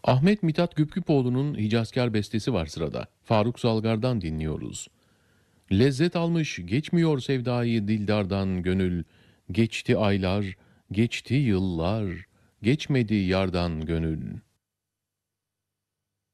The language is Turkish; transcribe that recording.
Ahmet Mithat Güpgüpoğlu'nun Hicazkar bestesi var sırada. Faruk Salgar'dan dinliyoruz. Lezzet almış geçmiyor sevdayı dildardan gönül. Geçti aylar, geçti yıllar, geçmedi yardan gönül.